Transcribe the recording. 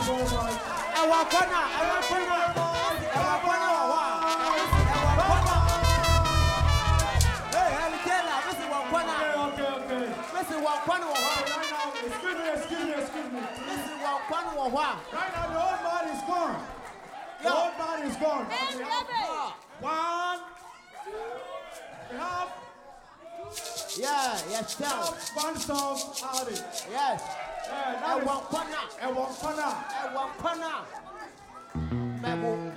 Right now, the old man is gone. The old man is gone. One. We have. Yes, tell. One song added. Yes. One corner. One corner.